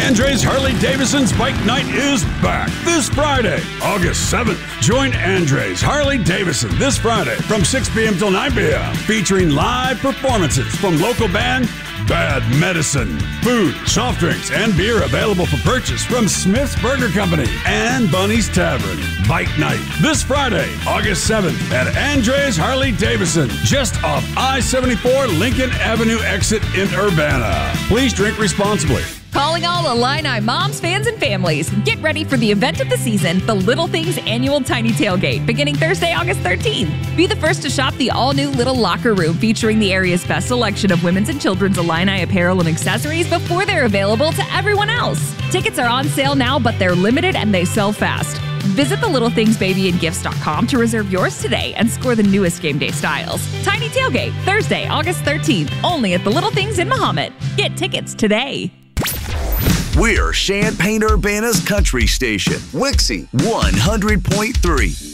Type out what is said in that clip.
Andres Harley-Davidson's Bike Night is back this Friday, August 7th. Join Andres Harley-Davidson this Friday from 6 p.m. till 9 p.m. featuring live performances from local band Bad Medicine. Food, soft drinks, and beer available for purchase from Smith's Burger Company and Bunny's Tavern. Bike Night this Friday, August 7th at Andres Harley-Davidson, just off I-74 Lincoln Avenue exit in Urbana. Please drink responsibly. Calling all Illini moms, fans, and families. Get ready for the event of the season, the Little Things Annual Tiny Tailgate, beginning Thursday, August 13th. Be the first to shop the all-new Little Locker Room featuring the area's best selection of women's and children's Illini apparel and accessories before they're available to everyone else. Tickets are on sale now, but they're limited and they sell fast. Visit thelittlethings.babyandgifts.com to reserve yours today and score the newest game day styles. Tiny Tailgate, Thursday, August 13th, only at the Little Things in Mahomet. Get tickets today. We're Champaign-Urbana's country station, Wixie 100.3.